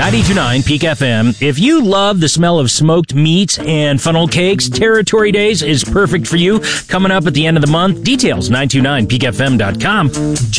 92.9 Peak FM. If you love the smell of smoked meats and funnel cakes, Territory Days is perfect for you. Coming up at the end of the month. Details, 929peakfm.com.